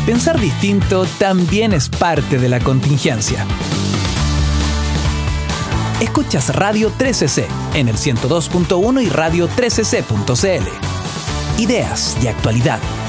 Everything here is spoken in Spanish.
Pensar distinto también es parte de la contingencia. Escuchas Radio 13C en el 102.1 y radio13c.cl. Ideas y actualidad